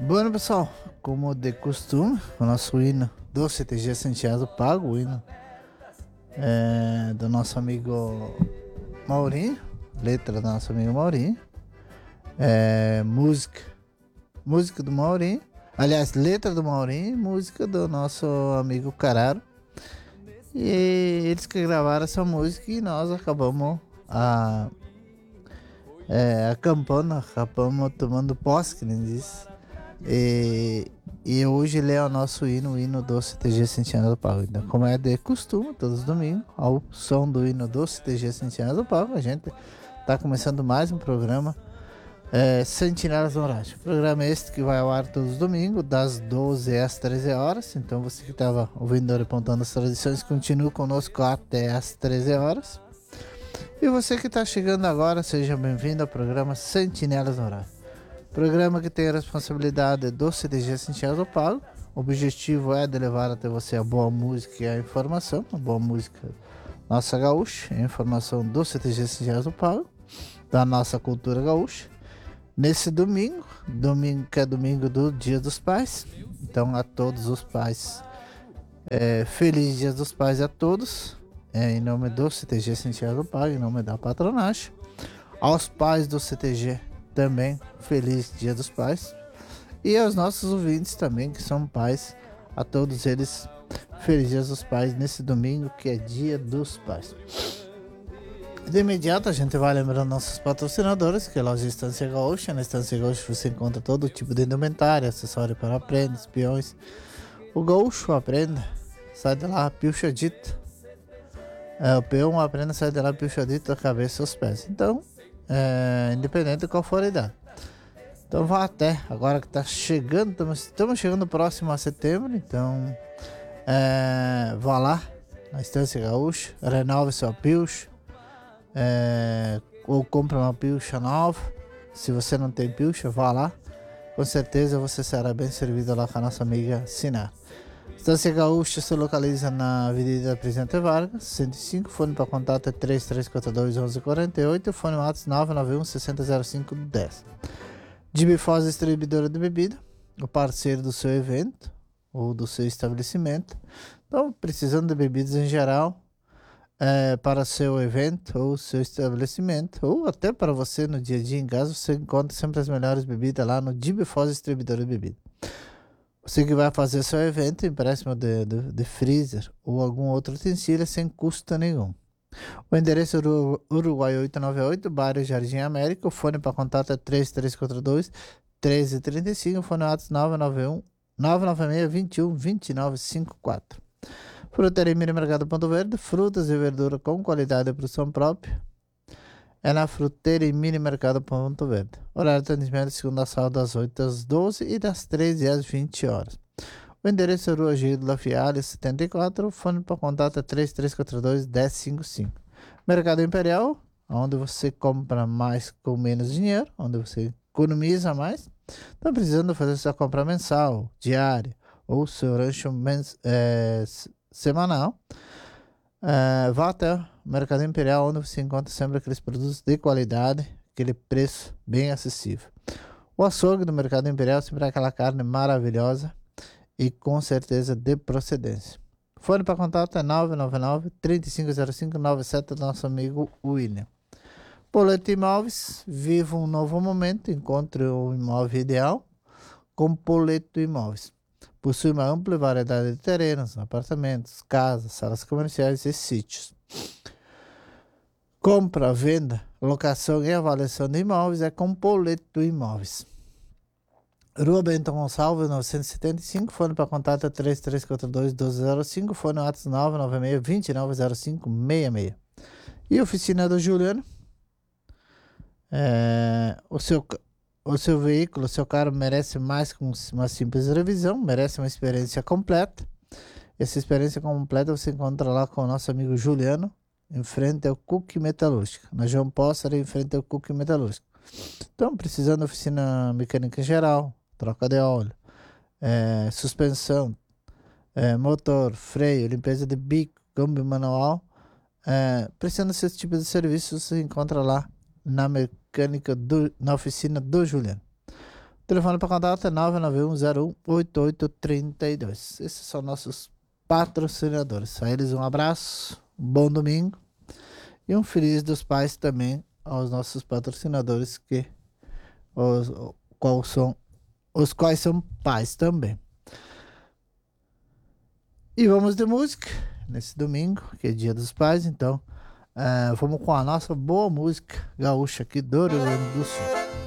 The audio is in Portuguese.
Bueno, pessoal, como de costume, o nosso hino do CTG Santiago Pago, o hino do nosso amigo Maurinho, letra do nosso amigo Maurinho, música do Maurinho, aliás, letra do Maurinho, música do nosso amigo Cararo. E eles que gravaram essa música e nós acabamos acampando, acabamos tomando posse, que nem diz. E hoje ele é o nosso hino, o hino do CTG Santiago do Pago. Então, como é de costume, todos os domingos, ao som do hino do CTG Santiago do Pago, a gente está começando mais um programa Sentinelas no Rádio. Programa este que vai ao ar todos os domingos, das 12 às 13 horas. Então você que estava ouvindo Repontando as Tradições, continue conosco até às 13 horas. E você que está chegando agora, seja bem-vindo ao programa Sentinelas no Rádio. Programa que tem a responsabilidade do CTG Santiago do Pago. O objetivo é de levar até você a boa música e a informação. A boa música nossa gaúcha, a informação do CTG Santiago do Pago, da nossa cultura gaúcha. Nesse domingo que é domingo do Dia dos Pais. Então a todos os pais, feliz Dia dos Pais a todos. Em nome do CTG Santiago do Pago, em nome da patronagem. Aos pais do CTG também, feliz Dia dos Pais. E aos nossos ouvintes também, que são pais, a todos eles, feliz Dia dos Pais nesse domingo, que é Dia dos Pais. De imediato a gente vai lembrando nossos patrocinadores, que é a loja Estância Gaúcha. Na Estância Gaúcha você encontra todo tipo de indumentária, acessório para aprendas, peões. O gaúcho aprende, sai de lá pilchadito. O peão aprende, sai de lá pilchadito da cabeça aos pés. Então, independente de qual for a idade. Então vá até, agora que está chegando, estamos chegando próximo a setembro, então vá lá na Estância Gaúcha, renove sua pilcha, ou compre uma pilcha nova. Se você não tem pilcha, vá lá, com certeza você será bem servido lá com a nossa amiga Sinar. Estância Gaúcha se localiza na Avenida Presidente Vargas, 105, fone para contato é 3342-1148, fone WhatsApp 991-600510. Dibifós Distribuidora de Bebida, o parceiro do seu evento ou do seu estabelecimento. Então, precisando de bebidas em geral, para seu evento ou seu estabelecimento, ou até para você no dia a dia em casa, você encontra sempre as melhores bebidas lá no Dibifós Distribuidora de Bebida. Você que vai fazer seu evento, empréstimo de freezer ou algum outro utensílio sem custo nenhum. O endereço é Uruguai 898, bairro Jardim América. O fone para contato é 3342-1335. O fone WhatsApp 996-21-2954. Fruteria Mini Mercado Ponto Verde. Frutas e verduras com qualidade e produção própria. É na Fruteira e Mini Mercado Ponto Verde. Horário de atendimento segunda a sábado das 8 às 12 e das 13 às 20 horas. O endereço é Rua Gildo La Fialha 74. O fone para contato é 3342-1055. Mercado Imperial, onde você compra mais com menos dinheiro, onde você economiza mais. Está precisando fazer sua compra mensal, diária ou seu rancho semanal. Vá até o Mercado Imperial, onde você encontra sempre aqueles produtos de qualidade, aquele preço bem acessível. O açougue do Mercado Imperial sempre é aquela carne maravilhosa e com certeza de procedência. Fone para contato é 999-3505-97 do nosso amigo William. Poleto Imóveis, viva um novo momento, encontre o imóvel ideal com Poleto Imóveis. Possui uma ampla variedade de terrenos, apartamentos, casas, salas comerciais e sítios. Compra, venda, locação e avaliação de imóveis é com Poleto Imóveis. Rua Bento Gonçalves, 975, fone para contato é 3342-1205, fone WhatsApp 996-290566. E oficina do Juliano. O seu veículo, o seu carro merece mais que uma simples revisão, merece uma experiência completa. Essa experiência completa você encontra lá com o nosso amigo Juliano, em frente ao Cook Metalúrgica, na João Póssaro, em frente ao Cook Metalúrgica. Então, precisando de oficina mecânica em geral, troca de óleo, suspensão, motor, freio, limpeza de bico, câmbio manual, precisando desse tipo de serviço, você encontra lá na oficina do Juliano. Telefone para contato é 991018832. Esses são nossos patrocinadores. A eles um abraço, um bom domingo e um feliz dos pais também aos nossos patrocinadores os, os quais são pais também. E vamos de música nesse domingo, que é Dia dos Pais, então vamos com a nossa boa música gaúcha aqui do Rio Grande do Sul.